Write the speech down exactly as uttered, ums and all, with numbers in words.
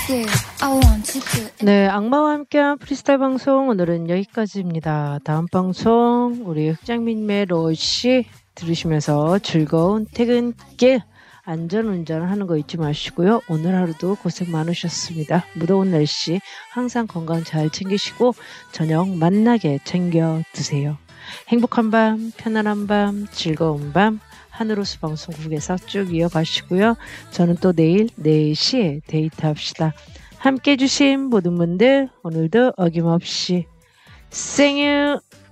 네, 악마와 함께한 프리스타일 방송 오늘은 여기까지입니다. 다음 방송 우리 흑장민매 로씨 들으시면서 즐거운 퇴근길 안전운전 하는 거 잊지 마시고요. 오늘 하루도 고생 많으셨습니다. 무더운 날씨 항상 건강 잘 챙기시고 저녁 만나게 챙겨 드세요. 행복한 밤, 편안한 밤, 즐거운 밤 하늘호수 방송국에서 쭉 이어가시고요. 저는 또 내일 네 시에 데이트합시다. 함께 해주신 모든 분들 오늘도 어김없이 생유